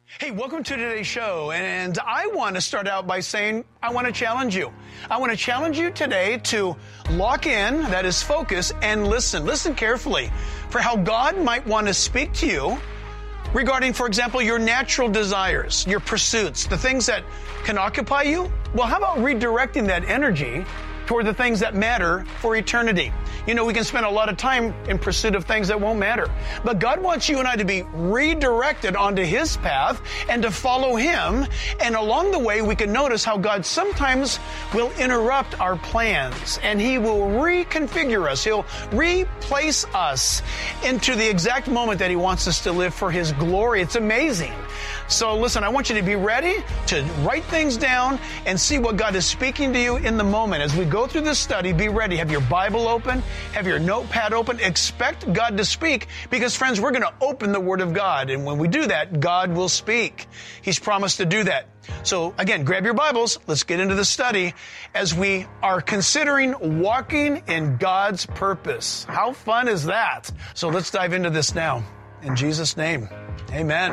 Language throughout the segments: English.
Hey, welcome to today's show, and I want to start out by saying I want to challenge you. I want to challenge you today to lock in, that is focus, and listen. Listen carefully for how God might want to speak to you regarding, for example, your natural desires, your pursuits, the things that can occupy you. Well, how about redirecting that energy toward the things that matter for eternity? You know, we can spend a lot of time in pursuit of things that won't matter. But God wants you and I to be redirected onto His path and to follow Him. And along the way, we can notice how God sometimes will interrupt our plans and He will reconfigure us. He'll replace us into the exact moment that He wants us to live for His glory. It's amazing. So listen, I want you to be ready to write things down and see what God is speaking to you in the moment. As we go through this study, be ready. Have your Bible open. Have your notepad open. Expect God to speak because, friends, we're going to open the Word of God. And when we do that, God will speak. He's promised to do that. So, again, grab your Bibles. Let's get into the study as we are considering walking in God's purpose. How fun is that? So let's dive into this now. In Jesus' name, amen.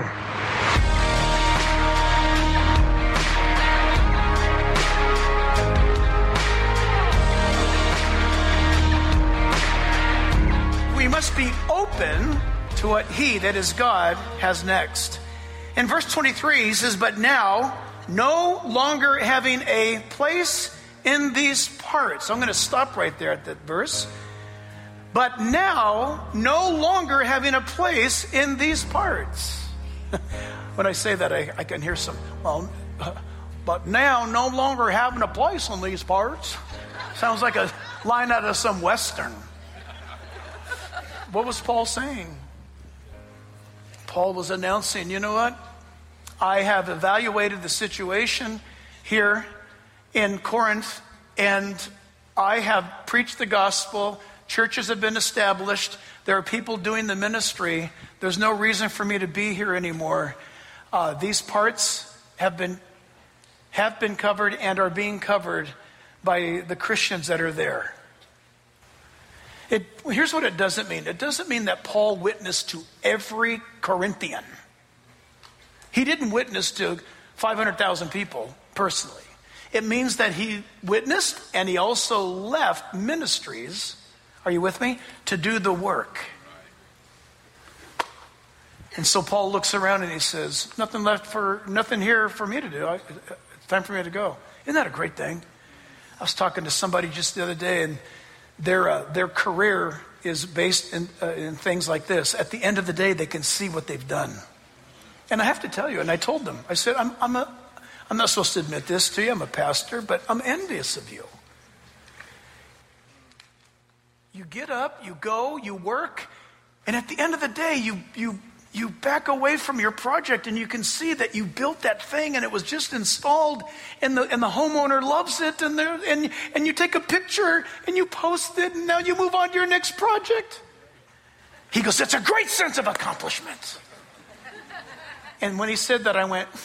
We must be open to what He, that is God, has next. In verse 23, he says, but now, no longer having a place in these parts. I'm going to stop right there at that verse. But now, no longer having a place in these parts. When I say that, I can hear some, but now, no longer having a place in these parts. Sounds like a line out of some Western. What was Paul saying? Paul was announcing, you know what? I have evaluated the situation here in Corinth, and I have preached the gospel. Churches have been established. There are people doing the ministry. There's no reason for me to be here anymore. These parts have been covered and are being covered by the Christians that are there. Here's what it doesn't mean. It doesn't mean that Paul witnessed to every Corinthian. He didn't witness to 500,000 people personally. It means that he witnessed and he also left ministries, are you with me, to do the work. And so Paul looks around and he says, nothing here for me to do. It's time for me to go. Isn't that a great thing? I was talking to somebody just the other day, and their career is based in things like this. At the end of the day, they can see what they've done. And I have to tell you, and I told them, I said, I'm not supposed to admit this to you, I'm a pastor, but I'm envious of you. You get up, you go, you work, and at the end of the day, you back away from your project and you can see that you built that thing and it was just installed and the homeowner loves it and you take a picture and you post it and now you move on to your next project. He goes, that's a great sense of accomplishment. And when he said that, I went,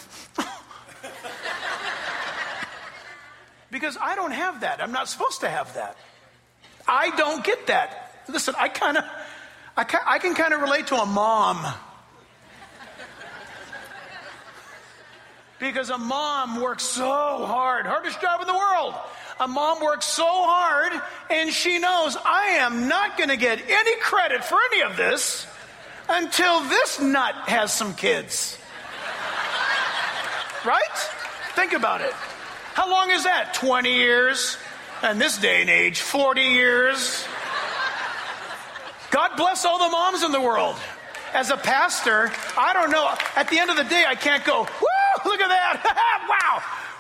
because I don't have that. I'm not supposed to have that. I don't get that. Listen, I can kind of relate to a mom. Because a mom works so hard, hardest job in the world. A mom works so hard and she knows I am not going to get any credit for any of this until this nut has some kids. Right? Think about it. How long is that? 20 years? In this day and age, 40 years. God bless all the moms in the world. As a pastor, I don't know. At the end of the day, I can't go, woo, look at that. Wow.